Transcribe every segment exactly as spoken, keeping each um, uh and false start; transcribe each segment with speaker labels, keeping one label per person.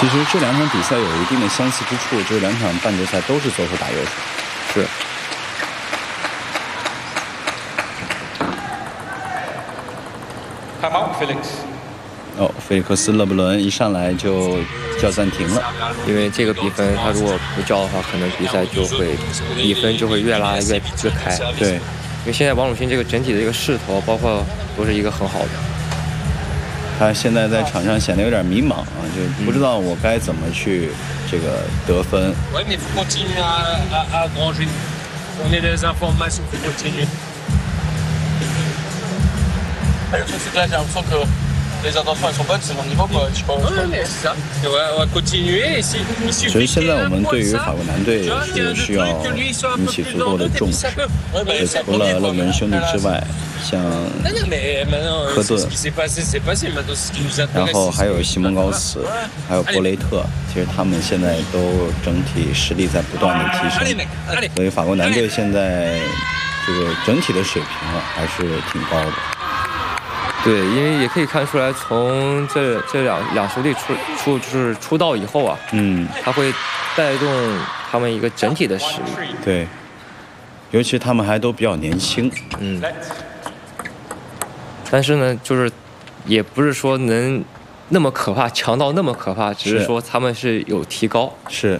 Speaker 1: 其实这两场比赛有一定的相似之处，就是两场半决赛都是左手打右手。
Speaker 2: 是。
Speaker 1: 哦，菲利克斯·勒布伦一上来就叫暂停了，
Speaker 2: 因为这个比分他如果不叫的话，可能比赛就会比分就会越拉越越开。
Speaker 1: 对，
Speaker 2: 因为现在王楚钦这个整体的一个势头，包括都是一个很好的。
Speaker 1: 他现在在场上显得有点迷茫啊，就不知道我该怎么去这个得分。
Speaker 3: Les intentions elles sont bonnes, c'est mon niveau quoi. Tu penses?
Speaker 4: Ouais, mais c'est ça. Et ouais, on va continuer. Et si, il
Speaker 1: 所以
Speaker 4: suffit
Speaker 1: 现在我们对于
Speaker 4: qu'il y ait
Speaker 1: 法
Speaker 4: un
Speaker 1: 国
Speaker 4: point
Speaker 1: 男队
Speaker 4: de ça,
Speaker 1: 是需要引起足够的重视。对，除了勒布伦兄弟之外，像科顿，然后还有西蒙高斯，还有波雷特，其实他们现在都整体实力在不断的提升。所以法国男队现在这个整体的水平啊还是挺高的。
Speaker 2: 对，因为也可以看出来，从这这两两兄弟出出就是出道以后啊，
Speaker 1: 嗯，
Speaker 2: 他会带动他们一个整体的实力。
Speaker 1: 对，尤其他们还都比较年轻，
Speaker 2: 嗯。但是呢，就是也不是说能那么可怕，强到那么可怕，只是说他们是有提高。
Speaker 1: 是。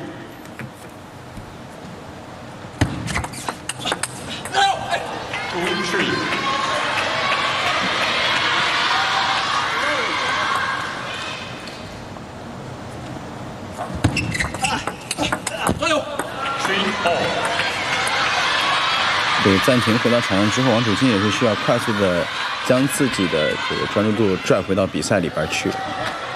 Speaker 1: 对，暂停回到场上之后，王楚钦也是需要快速的将自己的这个专注度拽回到比赛里边去。